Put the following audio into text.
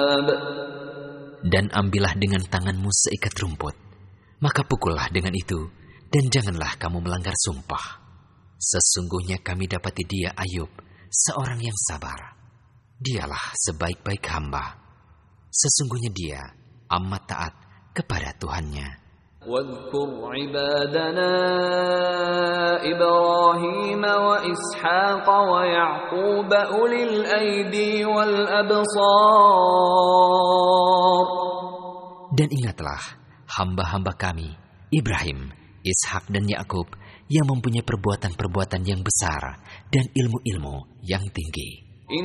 Dan ambillah dengan tanganmu seikat rumput, maka pukullah dengan itu, dan janganlah kamu melanggar sumpah. Sesungguhnya kami dapati dia Ayub, seorang yang sabar. Dialah sebaik-baik hamba. Sesungguhnya dia amat taat kepada Tuhannya. واذكر عبادنا إبراهيم وإسحاق ويعقوب أولي الأيدي والأبصار. Dan ingatlah hamba-hamba kami, Ibrahim, Ishak dan Yakub, yang mempunyai perbuatan-perbuatan yang besar dan ilmu-ilmu yang tinggi.